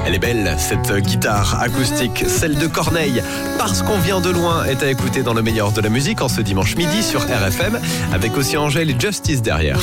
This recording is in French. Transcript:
Elle est belle, cette guitare acoustique, celle de Corneille. Parce qu'on vient de loin est à écouter dans le meilleur de la musique en ce dimanche midi sur RFM, avec aussi Angèle et Justice derrière.